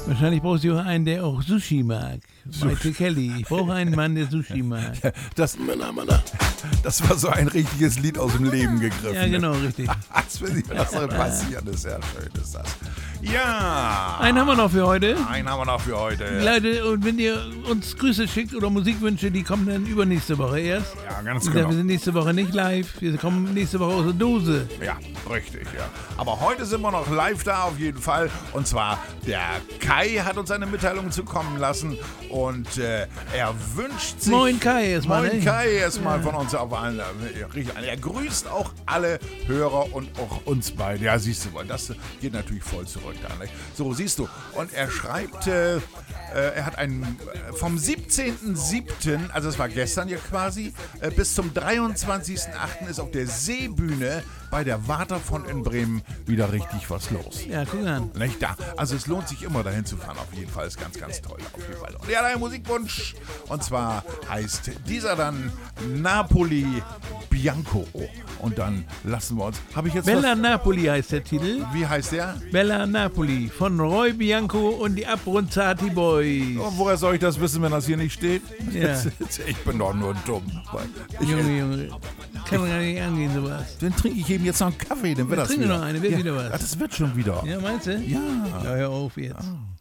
Wahrscheinlich brauchst du auch einen, der auch Sushi mag. Maite Kelly. Ich brauche einen Mann, der Sushi mag. Das war so ein richtiges Lied aus dem Leben gegriffen. Ja, genau, richtig. Was soll passieren? Das ist ja schön, ist das. Ja. Einen haben wir noch für heute. Leute, und wenn ihr uns Grüße schickt oder Musikwünsche, die kommen dann übernächste Woche erst. Ja, ganz Wir genau. sind nächste Woche nicht live. Wir kommen nächste Woche aus der Dose. Ja, richtig, ja. Aber heute sind wir noch live da auf jeden Fall. Und zwar der Kai hat uns eine Mitteilung zukommen lassen. Und er wünscht sich... Moin Kai erstmal. Moin Ne? Kai erstmal von uns auf allen. Er grüßt auch alle Hörer und auch uns beide. Ja, siehst du, das geht natürlich voll zurück da. Nicht? So, siehst du. Und er schreibt, er hat einen vom 17.07., also es war gestern ja quasi, bis zum 23.08. ist auf der Seebühne bei der Waterfront in Bremen wieder richtig was los. Ja, guck an. Nicht da. Also es lohnt sich immer dahin zu fahren, auf jeden Fall. Ist ganz, ganz toll. Auf jeden Fall. Und er hat einen Musikwunsch. Und zwar heißt dieser dann Napoli Bianco. Und dann lassen wir uns. Habe ich jetzt Bella Napoli heißt der Titel. Wie heißt der? Bella Napoli von Roy Bianco und die Abronzati Boys. Oh, woher soll ich das wissen, wenn das hier nicht steht? Ja. Ich bin doch nur dumm. Junge. Kann man gar nicht angehen, sowas. Dann trinke ich eben jetzt noch einen Kaffee, dann wird das Trinke wieder. noch eine, wird wieder was. Ja, das wird schon wieder. Ja, meinst du? Ja. Ja, hör auf jetzt.